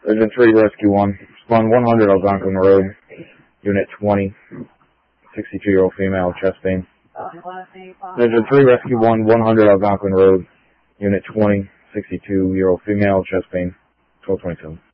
Engine 3, Rescue 1. Respond 100 Algonquin Road. Unit 20. 62-year-old female, chest pain. Engine 3, Rescue 1, 100 Algonquin Road. Unit 20. 62-year-old female, chest pain. 1227.